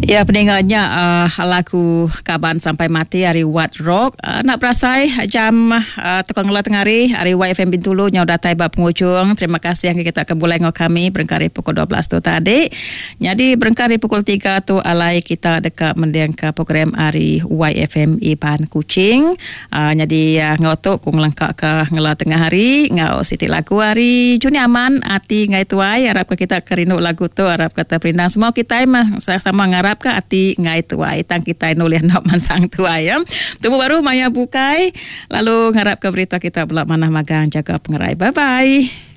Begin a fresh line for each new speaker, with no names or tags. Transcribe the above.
Ya, pendengarnya lagu Kaban Sampai Mati hari Wat Rock. Nak berasai jam tukang ngelah tengah hari YFM Bintulu nyau datai bab penghujung. Terima kasih yang kita kebulai dengan kami berengkari pukul 12 tu tadi. Jadi berengkari pukul 3 tu alai kita dekat mendiang ke program hari YFM Iban Kuching. Jadi ngotok ku ngelengkak ke ngelah tengah hari ngau siti lagu hari Juni aman ati ngai tuai harap kita kerinuk lagu tu harap kata perindang semua kita mah sama ngarap ke ati ngai tuai tang kita nulis nak mansang tuai ya. Temu baru maya bukai lalu ngarap ke berita kita belak manah magang jaga pengerai. Bye bye.